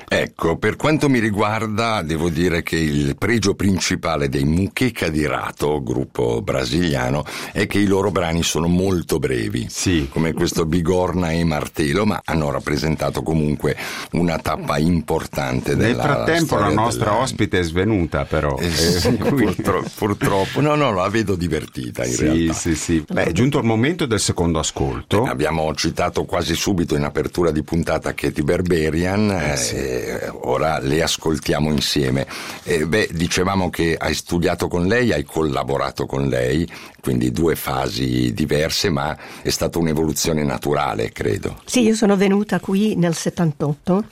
Ecco, per quanto mi riguarda, devo dire che il pregio principale dei Muqueca di Rato, gruppo brasiliano, è che i loro brani sono molto brevi, sì, come questo Bigorna e Martelo, ma hanno rappresentato comunque una tappa importante della storia. Nel frattempo la nostra ospite è svenuta, però. Sì, purtroppo. No, la vedo divertita in realtà. Sì. Beh, è giunto il momento del secondo ascolto. Abbiamo citato quasi subito in apertura di puntata Katy Berberian, ora le ascoltiamo insieme. Dicevamo che hai studiato con lei, hai collaborato con lei, quindi 2 fasi diverse, ma è stata un'evoluzione naturale, credo. Sì, io sono venuta qui nel 78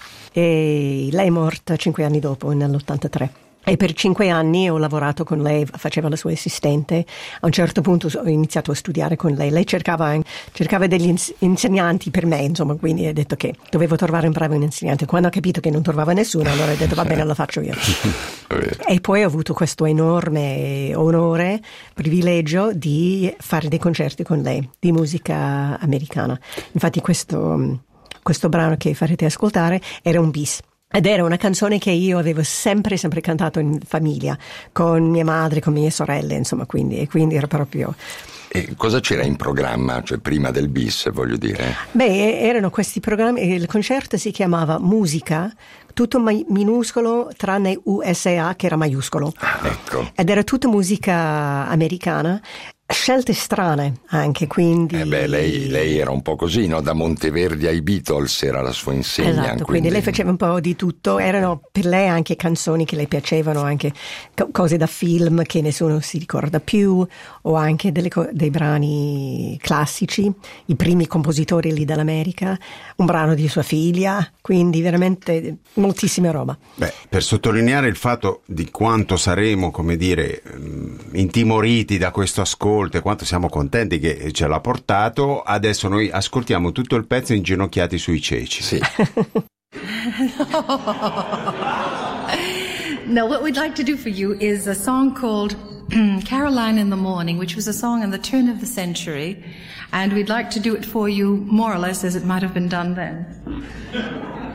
e lei è morta 5 anni dopo, nell'83. E per 5 anni ho lavorato con lei, faceva la sua assistente. A un certo punto ho iniziato a studiare con lei. Lei cercava degli insegnanti per me, insomma, quindi ho detto che dovevo trovare un bravo insegnante. Quando ho capito che non trovava nessuno, allora ho detto va bene, lo faccio io. E poi ho avuto questo enorme onore, privilegio di fare dei concerti con lei, di musica americana. Infatti questo brano che farete ascoltare era un bis. Ed era una canzone che io avevo sempre cantato in famiglia, con mia madre, con mie sorelle, insomma, quindi era proprio... E cosa c'era in programma, cioè prima del bis, voglio dire? Erano questi programmi, il concerto si chiamava Musica, tutto minuscolo, tranne USA che era maiuscolo. Ecco. Ed era tutta musica americana. Scelte strane anche, quindi... lei era un po' così, no? Da Monteverdi ai Beatles era la sua insegna. Esatto, quindi lei faceva un po' di tutto. Erano per lei anche canzoni che le piacevano, anche cose da film che nessuno si ricorda più, o anche dei brani classici, i primi compositori lì dall'America, un brano di sua figlia, quindi veramente moltissima roba. Per sottolineare il fatto di quanto saremo, come dire, intimoriti da questo ascolto e quanto siamo contenti che ce l'ha portato, adesso noi ascoltiamo tutto il pezzo inginocchiati sui ceci. Sì. No, what we'd like to do for you is a song called Caroline in the Morning, which was a song in the turn of the century, and we'd like to do it for you more or less as it might have been done then.